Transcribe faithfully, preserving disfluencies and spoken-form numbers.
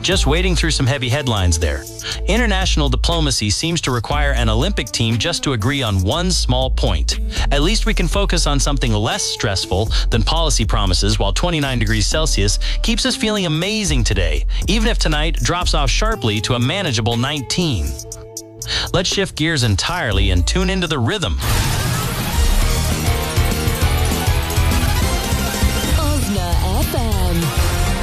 Just wading through some heavy headlines there. International diplomacy seems to require an Olympic team just to agree on one small point. At least we can focus on something less stressful than policy promises while twenty-nine degrees Celsius keeps us feeling amazing today, even if tonight drops off sharply to a manageable nineteen. Let's shift gears entirely and tune into the rhythm.